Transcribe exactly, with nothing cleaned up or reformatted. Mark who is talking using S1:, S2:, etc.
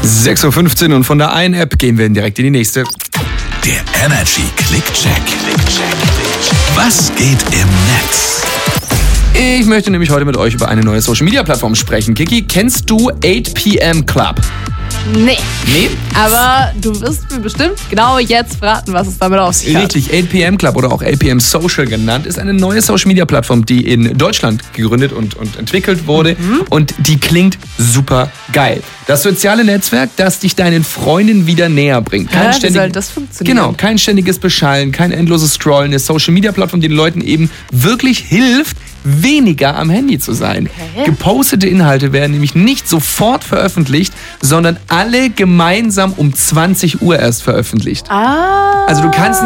S1: sechs Uhr fünfzehn und von der einen App gehen wir direkt in die nächste.
S2: Der Energy Click-Check. Was geht im Netz?
S1: Ich möchte nämlich heute mit euch über eine neue Social-Media-Plattform sprechen. Kiki, kennst du acht P M Club?
S3: Nee.
S1: Nee?
S3: Aber du wirst mir bestimmt genau jetzt verraten, was es damit auf sich hat.
S1: Richtig, acht P M Club oder auch acht P M Social genannt, ist eine neue Social-Media-Plattform, die in Deutschland gegründet und, und entwickelt wurde. Mhm. Und die klingt super geil. Das soziale Netzwerk, das dich deinen Freunden wieder näher bringt. Kein
S3: ja,
S1: ständig,
S3: wie soll das funktionieren?
S1: Genau, kein ständiges Beschallen, kein endloses Scrollen. Eine Social-Media-Plattform, die den Leuten eben wirklich hilft, weniger am Handy zu sein.
S3: Okay.
S1: Gepostete Inhalte werden nämlich nicht sofort veröffentlicht, sondern alle gemeinsam um zwanzig Uhr erst veröffentlicht.
S3: Ah.
S1: Also du kannst